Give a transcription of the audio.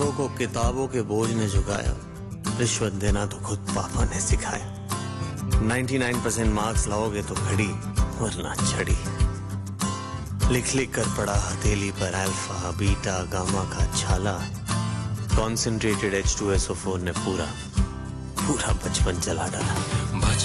बच्चों को किताबों के बोझ ने झुकाया, रिश्वत देना तो खुद पापा ने सिखाया। 99% मार्क्स लाओगे तो घड़ी वरना छड़ी। लिख लिख कर पड़ा हथेली पर अल्फा बीटा गामा का छाला। कॉन्सेंट्रेटेड H2SO4 ने पूरा बचपन जला डाला।